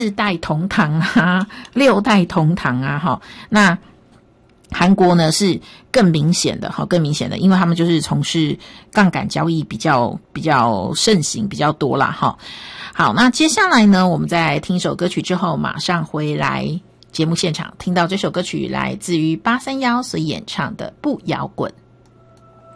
代同堂啊，6代同堂啊，哈，那韩国呢是更明显的，因为他们就是从事杠杆交易比较盛行比较多啦，哈。好，那接下来呢，我们在听一首歌曲之后，马上回来节目现场，听到这首歌曲来自于831所演唱的《不摇滚》。